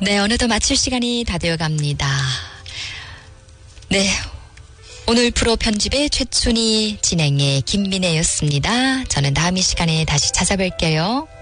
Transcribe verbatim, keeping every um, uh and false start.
네, 어느덧 마칠 시간이 다 되어 갑니다. 네. 오늘 프로 편집의 최춘희, 진행의 김민혜였습니다. 저는 다음 이 시간에 다시 찾아뵐게요.